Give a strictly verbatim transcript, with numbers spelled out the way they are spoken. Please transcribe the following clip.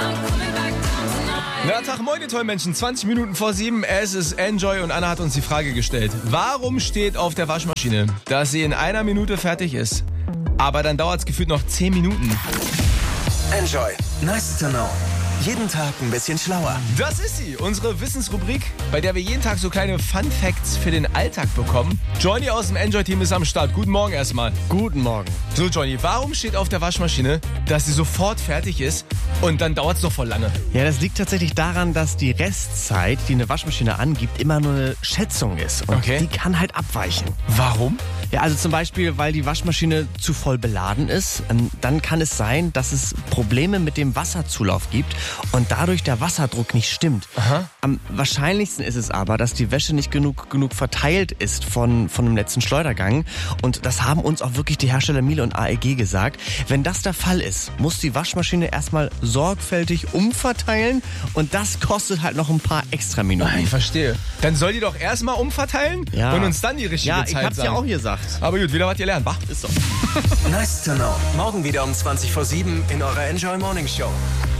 Na, Tag, moin, ihr tollen Menschen. zwanzig Minuten vor sieben. Es ist Enjoy und Anna hat uns die Frage gestellt. Warum steht auf der Waschmaschine, dass sie in einer Minute fertig ist? Aber dann dauert es gefühlt noch zehn Minuten. Enjoy. Nice to know. Jeden Tag ein bisschen schlauer. Das ist sie, unsere Wissensrubrik, bei der wir jeden Tag so kleine Fun Facts für den Alltag bekommen. Johnny aus dem Enjoy-Team ist am Start. Guten Morgen erstmal. Guten Morgen. So, Johnny, warum steht auf der Waschmaschine, dass sie sofort fertig ist und dann dauert es doch voll lange? Ja, das liegt tatsächlich daran, dass die Restzeit, die eine Waschmaschine angibt, immer nur eine Schätzung ist. Und Okay. die kann halt abweichen. Warum? Ja, also zum Beispiel, weil die Waschmaschine zu voll beladen ist. Ähm, Dann kann es sein, dass es Probleme mit dem Wasserzulauf gibt und dadurch der Wasserdruck nicht stimmt. Aha. Am wahrscheinlichsten ist es aber, dass die Wäsche nicht genug, genug verteilt ist von, von dem letzten Schleudergang. Und das haben uns auch wirklich die Hersteller Miele und A E G gesagt. Wenn das der Fall ist, muss die Waschmaschine erstmal sorgfältig umverteilen und das kostet halt noch ein paar extra Minuten. Ich verstehe. Dann soll die doch erstmal umverteilen Ja. und uns dann die richtige Ja, Zeit ich hab's sagen. ja auch gesagt. Aber gut, wieder was ihr lernt, wa? Ist so. Nice to know. Morgen wieder um zwanzig vor sieben in eurer Enjoy Morning Show.